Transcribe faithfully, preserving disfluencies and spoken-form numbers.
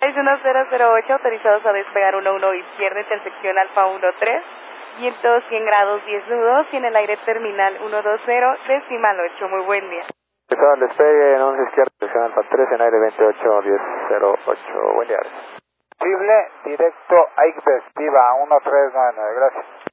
uno cero cero ocho, autorizados a despegar uno uno izquierda, intersección Alfa uno tres, viento cien grados diez nudos y en el aire terminal uno dos cero, decimal ocho. Muy buen día. Empezado el despegue en once izquierda, dirección Alfa tres, en aire veintiocho diez cero ocho. Buen día. Posible, directo a Ixbest, Viva uno tres nueve nueve, gracias.